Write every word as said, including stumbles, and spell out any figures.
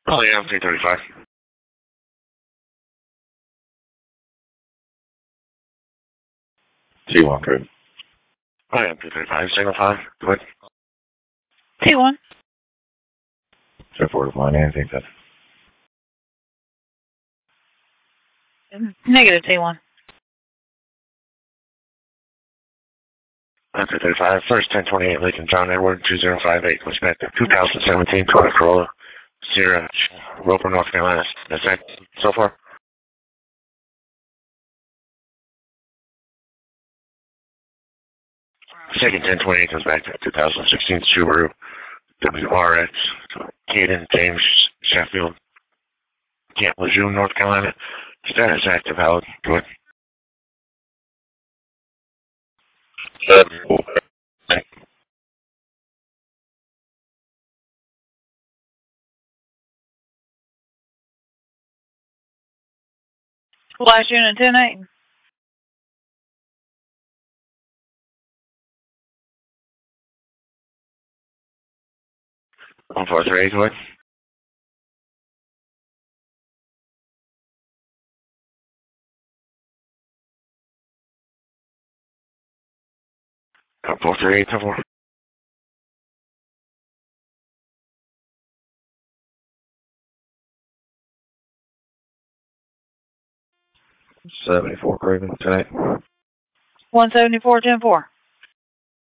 Oh, yeah, I'm three thirty-five. T one, Craig. Oh, yeah, I'm three thirty-five. Signal five. Go ahead. T one. ten four to line, anything that. Negative T one. I'm three thirty-five. First ten twenty-eight, Lincoln John Edward, two zero five eight. Was back to two thousand seventeen Toyota Corolla, Sierra, Roper, North Carolina. That's that so far? Second ten twenty-eight comes back to two thousand sixteen Subaru W R X, Caden James Sheffield, Camp Lejeune, North Carolina. Status active, valid. Good. Last unit ten eight. one four three, go ahead. one four three eight, four. seventy-four, Craven, tonight. one seventy four ten four.